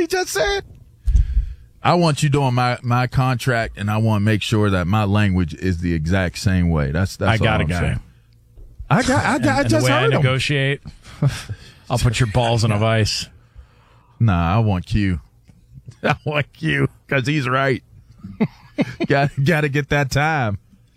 he just said? I want you doing my contract, and I want to make sure that my language is the exact same way. That's I got all a guy. saying. I just the way heard I him. negotiate, I'll put your balls in a vice. Nah, I want Q. I want Q because he's right. Got to get that time.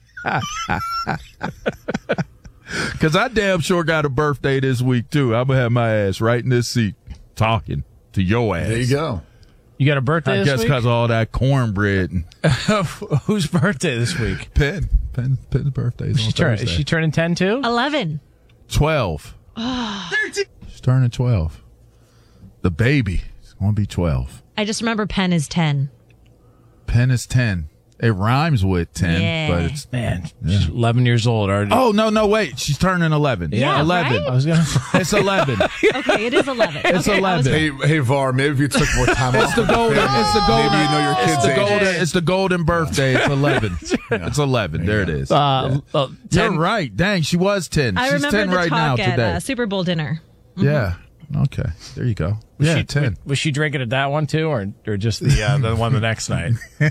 Because I damn sure got a birthday this week, too. I'm going to have my ass right in this seat talking to your ass. There you go. You got a birthday I this guess week? because of all that cornbread. Whose birthday this week? Pen's birthday is on Thursday. Is she turning 10 too? 11. 12. 13. She's turning 12. The baby is going to be 12. I just remember Penn is 10. Penn is 10. It rhymes with 10, Yeah. but it's... Man, she's 11 years old already. Oh, no, wait. She's turning 11. Yeah, 11. right? I was gonna. It's 11. Okay, it is 11. It's Okay, 11. Hey, VAR, maybe if you took more time off. It's the golden. Maybe you know your It's kid's the age. golden. It's the golden birthday. It's 11. It's 11. There it is. 10, You're right. Dang, she was 10. I She's remember 10 the right now talk at today. Super Bowl dinner. Yeah. Okay. There you go. Yeah, 10. Was she drinking at that one too, or just the one the next night?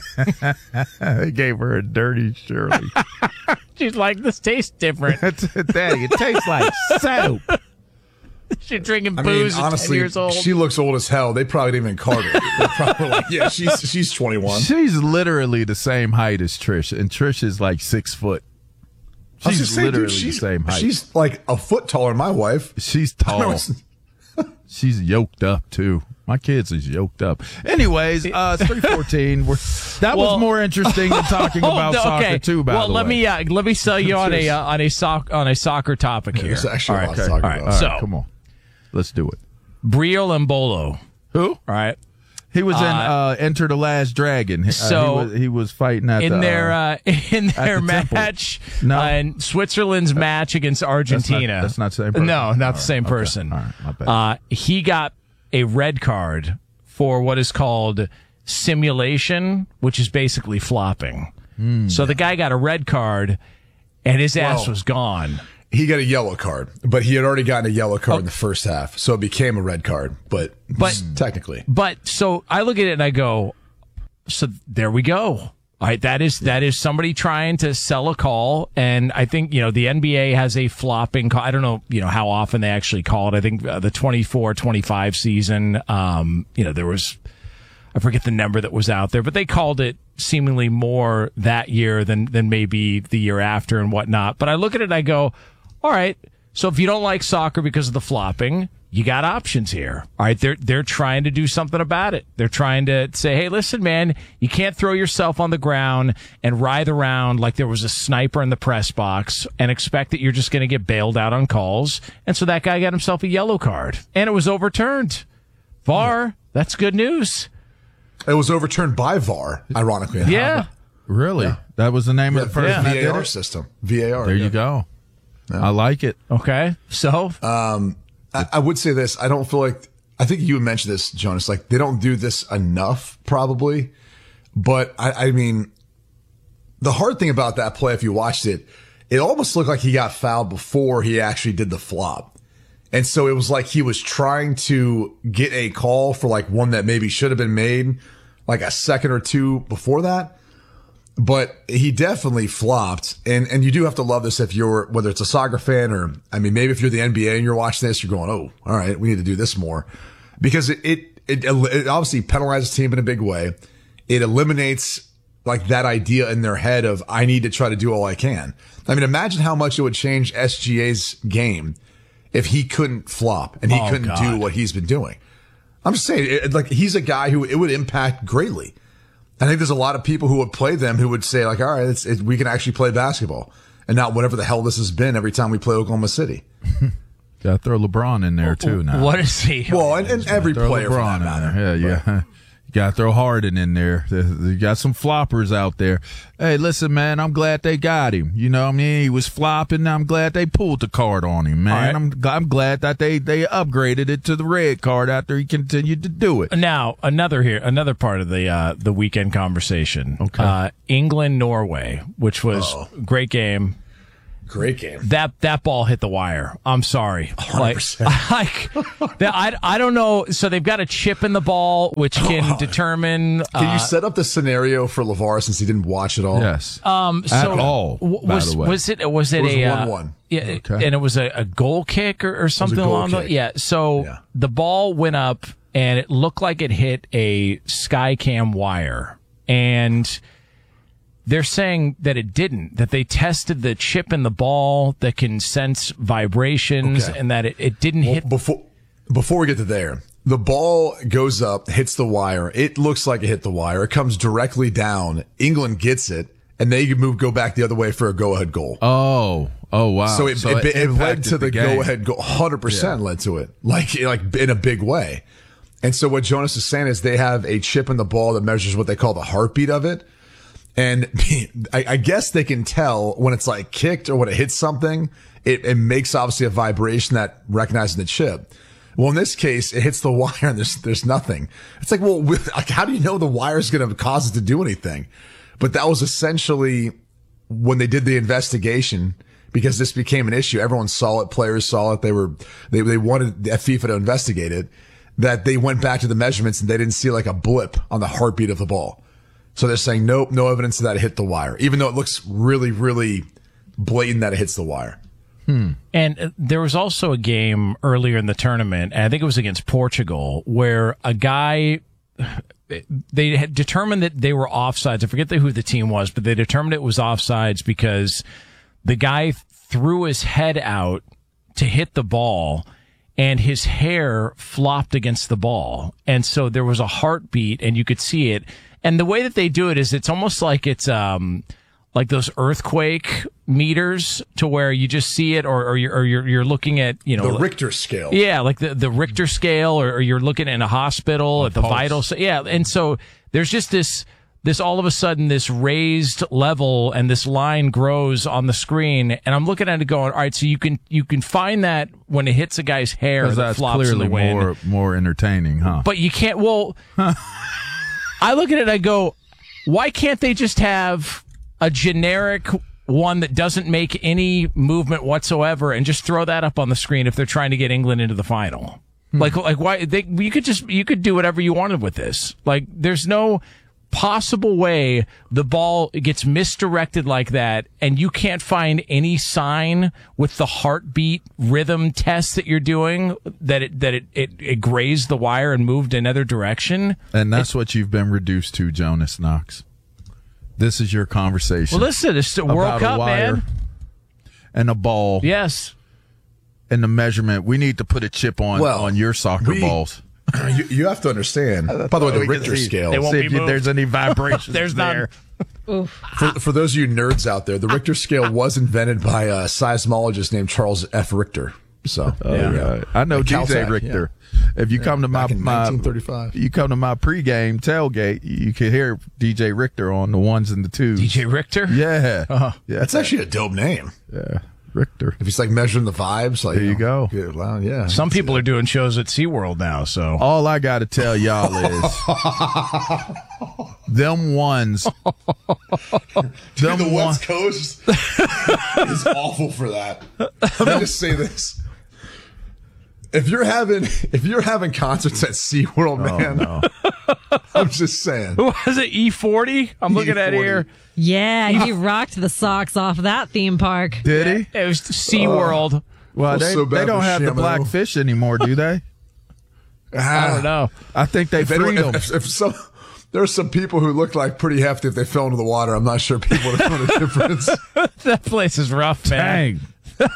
They gave her a dirty Shirley. She's like, this tastes different. Dang, it tastes like soap. She's drinking I mean, booze at 10 honestly, years old. she looks old as hell. They probably didn't even card her. They're probably like, yeah, she's 21. She's literally the same height as Trish, and Trish is like 6 foot. I was She's just saying, literally dude, the same height. She's like a foot taller than my wife. She's tall. She's yoked up too. My kids is yoked up. Anyways, it's 3:14. That was more interesting than talking about soccer too. By the way, let me sell you on a soccer topic here. There's actually a lot to All talk right. about. So come on, let's do it. Brio Embolo. Who? All right. He was in Enter the Last Dragon. So he was fighting at in their the match, No. in Switzerland's match against Argentina. That's not the same person. No, not the same Okay. person. All right, my bad. He got a red card for what is called simulation, which is basically flopping. So the guy got a red card, and his ass was gone. He got a yellow card, but he had already gotten a yellow card in the first half, so it became a red card. But technically, But so I look at it and I go, so there we go. All right, that is somebody trying to sell a call, and I think the NBA has a flopping call. I don't know how often they actually call it. I think the 24-25 season, there was, I forget the number that was out there, but they called it seemingly more that year than maybe the year after and whatnot. But I look at it and I go, all right, so if you don't like soccer because of the flopping, you got options here. All right, they're trying to do something about it. They're trying to say, hey, listen, man, you can't throw yourself on the ground and writhe around like there was a sniper in the press box and expect that you're just going to get bailed out on calls. And so that guy got himself a yellow card, and it was overturned. VAR, that's good news. it was overturned by VAR, ironically enough. Yeah. Really? Yeah. That was the name of the person that did VAR it? system. VAR. There you go. I like it. Okay. So I would say this. I don't feel like, I think you mentioned this, Jonas, like they don't do this enough probably, but I mean, the hard thing about that play, if you watched it, it almost looked like he got fouled before he actually did the flop. And so it was like he was trying to get a call for like one that maybe should have been made like a second or two before that. But he definitely flopped. And you do have to love this if you're, whether it's a soccer fan or, I mean, maybe if you're the NBA and you're watching this, you're going, oh, all right, we need to do this more. Because it obviously penalizes the team in a big way. It eliminates like that idea in their head of, I need to try to do all I can. I mean, imagine how much it would change SGA's game if he couldn't flop and he couldn't do what he's been doing. I'm just saying, like, he's a guy who it would impact greatly. I think there's a lot of people who would play them who would say like, all right, we can actually play basketball and not whatever the hell this has been every time we play Oklahoma City. Got to throw LeBron in there too now. what is he? Well, and every Throw player for LeBron that matter. in there. Yeah. You got to throw Harden in there. You got some floppers out there. Hey, listen, man, I'm glad they got him. You know what I mean? He was flopping. I'm glad they pulled the card on him, man. Right. I'm glad that they upgraded it to the red card after he continued to do it. Now, another part of the weekend conversation. Okay. England, Norway, which was a great game. Great game. That ball hit the wire. I'm sorry. 100%. I don't know. So they've got a chip in the ball, which can determine. Can you set up the scenario for LeVar since he didn't watch it all? Yes. At all. By the way, was it a 1-1? Yeah, Okay. and it was a goal kick or something along those. Yeah. So the ball went up and it looked like it hit a Skycam wire, and they're saying that it didn't, that they tested the chip in the ball that can sense vibrations and that it didn't hit. Before we get to there, the ball goes up, hits the wire. It looks like it hit the wire. It comes directly down. England gets it, and they go back the other way for a go-ahead goal. Oh, wow. So it led impacted to the game. go-ahead goal. 100% led to it, like in a big way. And so what Jonas is saying is they have a chip in the ball that measures what they call the heartbeat of it. And I guess they can tell when it's like kicked or when it hits something, it makes obviously a vibration that recognizes the chip. Well, in this case, it hits the wire and there's nothing. It's like, well, how do you know the wire is going to cause it to do anything? But that was essentially when they did the investigation, because this became an issue. Everyone saw it. Players saw it. They wanted FIFA to investigate it, that they went back to the measurements and they didn't see like a blip on the heartbeat of the ball. So they're saying, nope, no evidence that it hit the wire, even though it looks really, really blatant that it hits the wire. And there was also a game earlier in the tournament, and I think it was against Portugal, where a guy, they had determined that they were offsides. I forget who the team was, but they determined it was offsides because the guy threw his head out to hit the ball, and his hair flopped against the ball. And so there was a heartbeat, and you could see it. And the way that they do it is it's almost like it's like those earthquake meters, to where you just see it, or you're looking at, the Richter scale. Yeah, like the Richter scale, or you're looking in a hospital at the vital. Yeah, and so there's just this all of a sudden this raised level, and this line grows on the screen, and I'm looking at it going, all right, so you can find that when it hits a guy's hair that flops in the wind. Clearly more entertaining, huh? But you can't. Well, I look at it and I go, why can't they just have a generic one that doesn't make any movement whatsoever and just throw that up on the screen if they're trying to get England into the final? Like why you could do whatever you wanted with this. Like, there's no possible way the ball gets misdirected like that, and you can't find any sign with the heartbeat rhythm test that you're doing that it grazed the wire and moved another direction. And that's what you've been reduced to, Jonas Knox. This is your conversation. Well, listen, it's the World Cup, man. And a ball. Yes. And the measurement. We need to put a chip on your soccer balls. You have to understand. By the way, the Richter scale. They won't see be if moved. there's any vibrations. There's there. none. For those of you nerds out there, the Richter scale was invented by a seismologist named Charles F. Richter. So I know At DJ Caltech, Richter. If you come to back in 1935. you come to my pregame tailgate, you can hear DJ Richter on the ones and the twos. DJ Richter? Yeah. Yeah. That's actually a dope name. Yeah. Richter. If he's like measuring the vibes, like, there you go. Yeah, well, yeah. Some people are doing shows at SeaWorld now, so. All I got to tell y'all is them ones. Dude, the West Coast is awful for that. Let me just say this. If you're having concerts at SeaWorld, man, no. I'm just saying. Who was it? E40? I'm looking at E40. here. Yeah, he rocked the socks off that theme park. Did he? It was SeaWorld. Well, Feel so bad they don't for have the Shamu. black fish anymore, do they? I don't know. I think they freed them. There are some people who look like pretty hefty if they fell into the water. I'm not sure people would know the difference. That place is rough, man. Dang.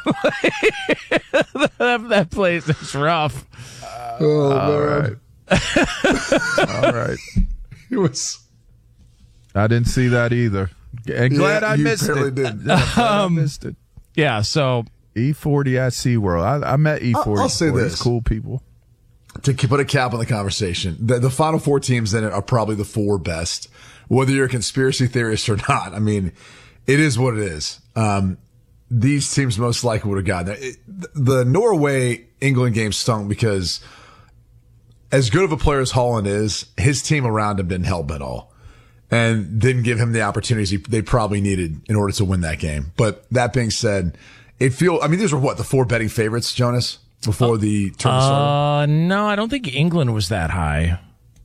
That place is rough. Oh, man. All right. It was. I didn't see that either. And glad I you missed apparently it. did. I missed it. Yeah, so. E40 at SeaWorld. I met E40. I'll say before. this. It's cool people. To put a cap on the conversation, the final four teams in it are probably the four best, whether you're a conspiracy theorist or not. I mean, it is what it is. These teams most likely would have gotten there. The Norway-England game stunk because as good of a player as Haaland is, his team around him didn't help at all. and didn't give him the opportunities they probably needed in order to win that game. But that being said, these were the 4 betting favorites, Jonas, before the tournament started? No, I don't think England was that high.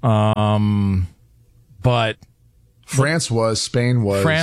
But France was, Spain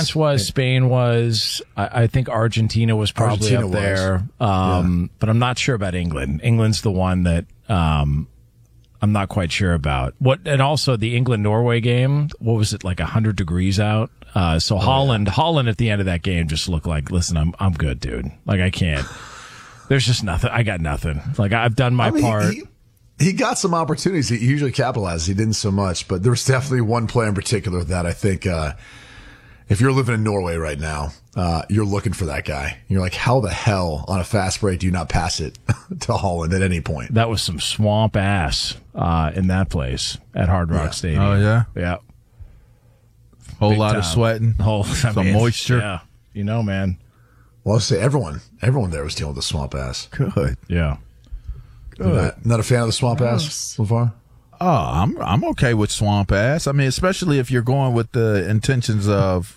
was. I think Argentina was probably up there. But I'm not sure about England. England's the one that I'm not quite sure about. And also the England-Norway game, what was it, like 100 degrees out? Holland at the end of that game just looked like, listen, I'm good, dude. Like, I can't. There's just nothing. I got nothing. Like, I've done my part. He got some opportunities. He usually capitalizes. He didn't so much, but there was definitely one play in particular that I think, if you're living in Norway right now, you're looking for that guy. You're like, how the hell on a fast break do you not pass it to Holland at any point? That was some swamp ass in that place at Hard Rock Stadium. Oh, yeah? Yeah. Whole lot of sweating. Some moisture. Yeah. You know, man. Well, I'll say everyone there was dealing with the swamp ass. Good. Yeah. Good. Not a fan of the swamp ass, LeVar? Oh, I'm okay with swamp ass. I mean, especially if you're going with the intentions of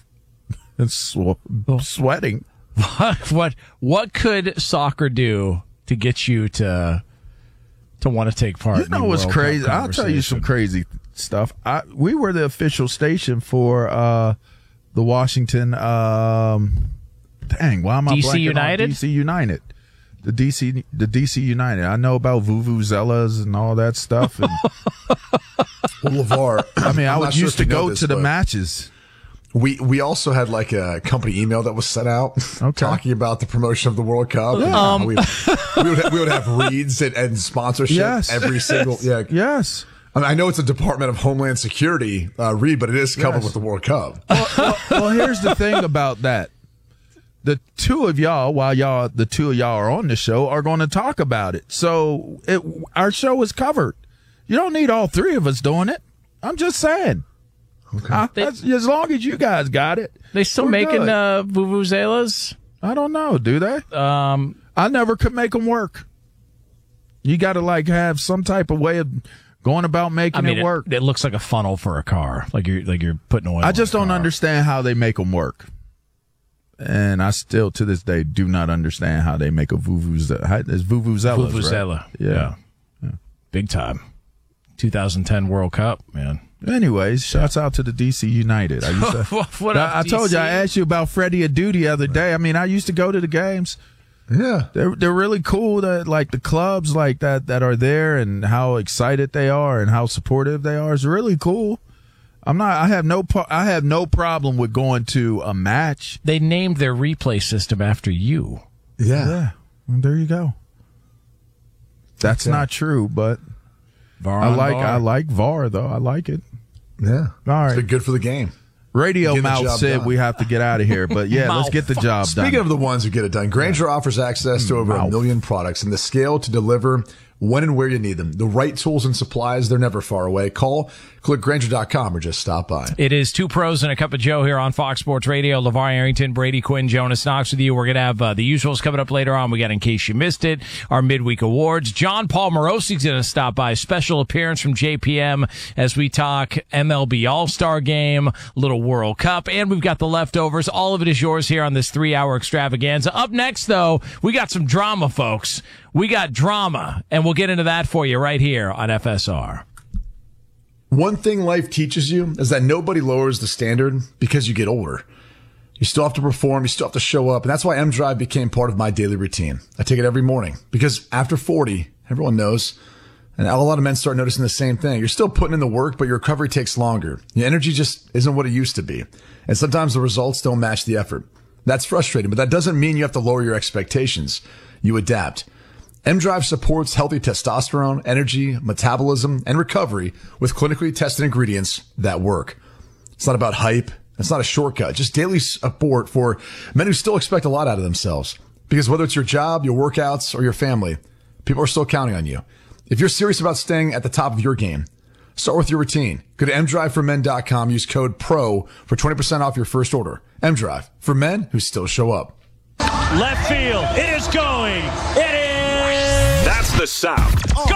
sweating. What could soccer do to get you to want to take part? You know what's crazy? I'll tell you some crazy stuff. We were the official station for the Washington. Why am I DC blanking United? On DC United. The DC United. I know about vuvuzelas and all that stuff. And, well, LeVar, I mean, I used to go to the matches. We also had like a company email that was sent out talking about the promotion of the World Cup. And we would have reads and sponsorship every single. Yeah. Yes. I mean, I know it's a Department of Homeland Security read, but it is covered with the World Cup. Well, here's the thing about that. The two of y'all, the two of y'all are on the show, are going to talk about it. So our show is covered. You don't need all 3 of us doing it. I'm just saying. Okay. As long as you guys got it. They still making vuvuzelas? I don't know. Do they? I never could make them work. You got to like have some type of way of going about making it work. It looks like a funnel for a car, like you're putting oil. I just don't understand how they make them work. And I still, to this day, do not understand how they make a vuvuzela. It's vuvuzelas, Vuvuzela. Right? Yeah. Big time. 2010 World Cup, man. Anyways, shouts out to the DC United. I told you, I asked you about Freddie Adu the other day. I mean, I used to go to the games. Yeah. They're really cool, that like the clubs like that are there and how excited they are and how supportive they are is really cool. I have no problem with going to a match. They named their replay system after you. Yeah. Well, there you go. That's not true, but I like VAR though. I like it. Yeah. All right. It's been good for the game. Radio Mouth said we have to get out of here, but yeah, let's get the job done. Speaking of the ones who get it done, Grainger offers access to over 1 million products and the scale to deliver when and where you need them. The right tools and supplies, they're never far away. Click Grainger.com or just stop by. It is 2 pros and a cup of Joe here on Fox Sports Radio. LeVar Arrington, Brady Quinn, Jonas Knox with you. We're going to have the usuals coming up later on. We got In Case You Missed It, our midweek awards. John Paul Morosi's going to stop by. Special appearance from JPM as we talk MLB All-Star Game, little World Cup, and we've got the leftovers. All of it is yours here on this 3-hour extravaganza. Up next, though, we got some drama, folks. We got drama, and we'll get into that for you right here on FSR. One thing life teaches you is that nobody lowers the standard because you get older. You still have to perform. You still have to show up. And that's why M-Drive became part of my daily routine. I take it every morning because after 40, everyone knows, and a lot of men start noticing the same thing. You're still putting in the work, but your recovery takes longer. Your energy just isn't what it used to be. And sometimes the results don't match the effort. That's frustrating, but that doesn't mean you have to lower your expectations. You adapt. M-Drive supports healthy testosterone, energy, metabolism, and recovery with clinically tested ingredients that work. It's not about hype. It's not a shortcut. Just daily support for men who still expect a lot out of themselves. Because whether it's your job, your workouts, or your family, people are still counting on you. If you're serious about staying at the top of your game, start with your routine. Go to mdriveformen.com. Use code PRO for 20% off your first order. M-Drive, for men who still show up. Left field. It is going. It is. That's the sound. Gone.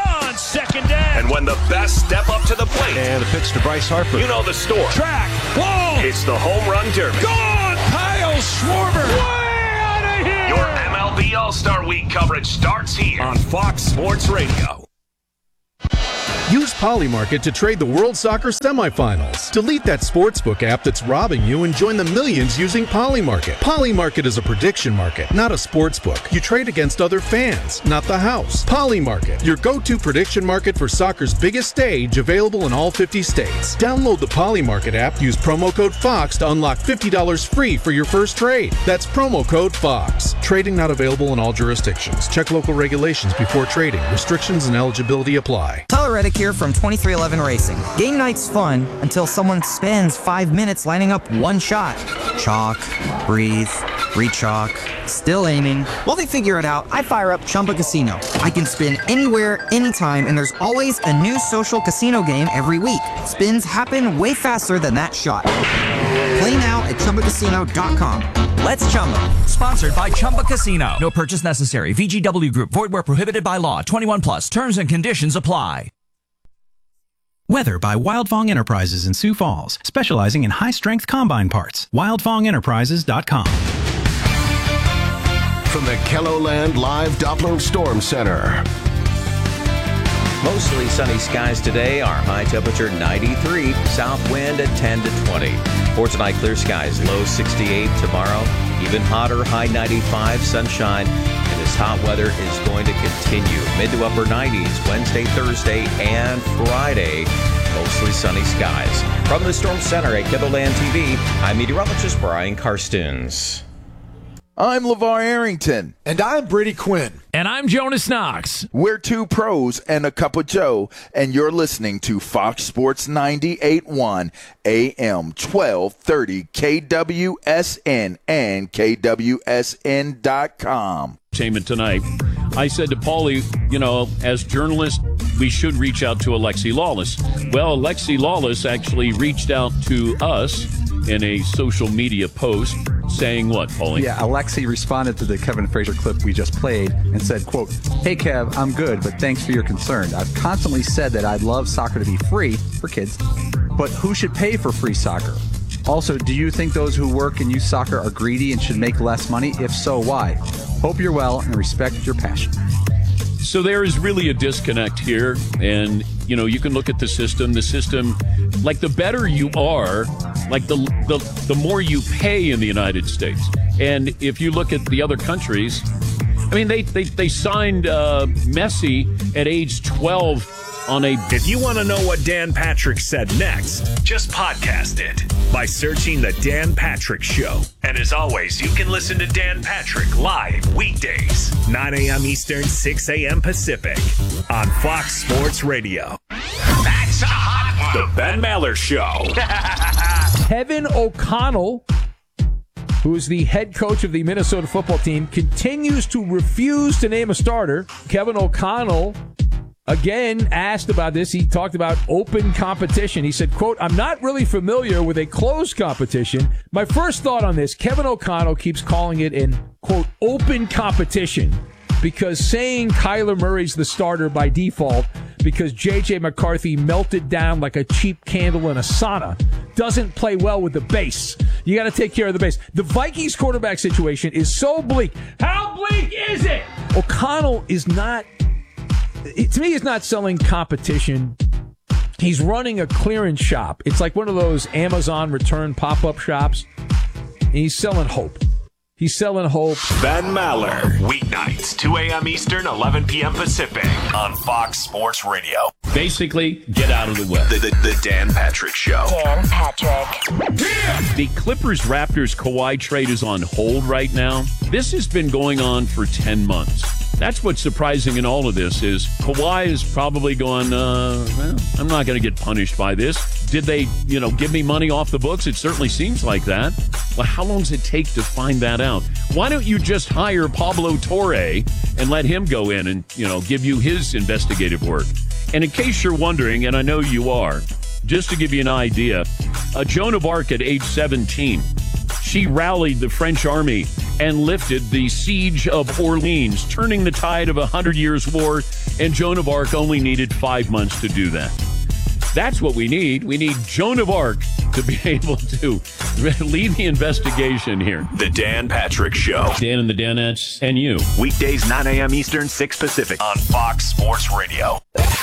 second down. And when the best step up to the plate. And the pitch to Bryce Harper. You know the score. Track. Wall. It's the Home Run Derby. Gone. Kyle Schwarber. Way out of here. Your MLB All-Star Week coverage starts here on Fox Sports Radio. Use Polymarket to trade the World Soccer semifinals. Delete that sportsbook app that's robbing you and join the millions using Polymarket. Polymarket is a prediction market, not a sportsbook. You trade against other fans, not the house. Polymarket, your go-to prediction market for soccer's biggest stage, available in all 50 states. Download the Polymarket app, use promo code FOX to unlock $50 free for your first trade. That's promo code FOX. Trading not available in all jurisdictions. Check local regulations before trading. Restrictions and eligibility apply. Tyler Reddick here from 2311 Racing. Game night's fun until someone spends 5 minutes lining up one shot. Chalk, breathe, re-chalk, still aiming. While they figure it out, I fire up Chumba Casino. I can spin anywhere, anytime, and there's always a new social casino game every week. Spins happen way faster than that shot. Play now at ChumbaCasino.com. Let's Chumba. Sponsored by Chumba Casino. No purchase necessary. VGW Group. Void where prohibited by law. 21 plus. Terms and conditions apply. Weather by Wildfong Enterprises in Sioux Falls, specializing in high-strength combine parts. WildfongEnterprises.com. From the KELOLAND Live Doppler Storm Center. Mostly sunny skies today. Our high temperature 93, south wind at 10 to 20. For tonight, clear skies, low 68 tomorrow. Even hotter, high 95, sunshine. And this hot weather is going to continue. Mid to upper 90s Wednesday, Thursday, and Friday. Mostly sunny skies. From the Storm Center at KELOLAND TV, I'm meteorologist Brian Karstens. I'm LeVar Arrington. And I'm Brady Quinn. And I'm Jonas Knox. We're two pros and a cup of Joe, and you're listening to Fox Sports 98.1 AM 1230 KWSN and KWSN.com. Entertainment tonight. I said to Paulie, as journalists, we should reach out to Alexi Lawless. Well, Alexi Lawless actually reached out to us in a social media post saying what, Paulie? Yeah, Alexi responded to the Kevin Frazier clip we just played and said, quote, "Hey, Kev, I'm good, but thanks for your concern. I've constantly said that I'd love soccer to be free for kids, but who should pay for free soccer? Also, do you think those who work and use soccer are greedy and should make less money? If so, why? Hope you're well and respect your passion." So there is really a disconnect here, and you can look at the system, like the better you are, like the more you pay in the United States. And if you look at the other countries, I mean, they signed Messi at age 12 on a... If you want to know what Dan Patrick said next, just podcast it by searching The Dan Patrick Show. And as always, you can listen to Dan Patrick live weekdays, 9 a.m. Eastern, 6 a.m. Pacific on Fox Sports Radio. That's a hot one. The Ben Maller Show. Kevin O'Connell, who is the head coach of the Minnesota football team, continues to refuse to name a starter. Kevin O'Connell, again, asked about this. He talked about open competition. He said, quote, "I'm not really familiar with a closed competition. My first thought on this, Kevin O'Connell keeps calling it an, quote, open competition because saying Kyler Murray's the starter by default because J.J. McCarthy melted down like a cheap candle in a sauna doesn't play well with the base. You got to take care of the base." The Vikings quarterback situation is so bleak. How bleak is it? O'Connell is not... to me, he's not selling competition. He's running a clearance shop. It's like one of those Amazon return pop-up shops. And he's selling hope. He's selling hope. Ben Maller, weeknights, 2 a.m. Eastern, 11 p.m. Pacific on Fox Sports Radio. Basically, get out of the way. The Dan Patrick Show. Dan Patrick. The Clippers-Raptors Kawhi trade is on hold right now. This has been going on for 10 months. That's what's surprising in all of this is Kawhi is probably going, I'm not going to get punished by this. Did they, give me money off the books? It certainly seems like that. Well, how long does it take to find that out? Why don't you just hire Pablo Torre and let him go in and, give you his investigative work? And in case you're wondering, and I know you are, just to give you an idea, Joan of Arc at age 17, she rallied the French army and lifted the siege of Orleans, turning the tide of 100 Years' War, and Joan of Arc only needed 5 months to do that. That's what we need. We need Joan of Arc to be able to lead the investigation here. The Dan Patrick Show. Dan and the Danettes and you. Weekdays 9 a.m. Eastern, 6 Pacific on Fox Sports Radio.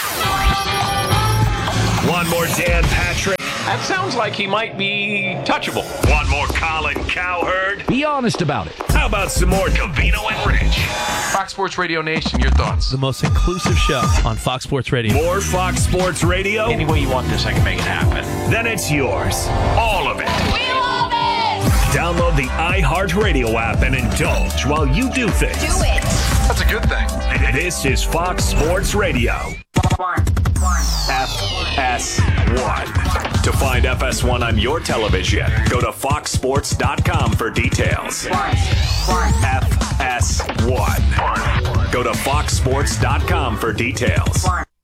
One more Dan Patrick. That sounds like he might be touchable. One more Colin Cowherd. Be honest about it. How about some more Covino and Rich? Fox Sports Radio Nation, your thoughts? The most inclusive show on Fox Sports Radio. More Fox Sports Radio? Any way you want this, I can make it happen. Then it's yours. All of it. We love it! Download the iHeartRadio app and indulge while you do things. Do it! That's a good thing. This is Fox Sports Radio. FS1. To find FS1 on your television, go to foxsports.com for details. FS1. Go to foxsports.com for details.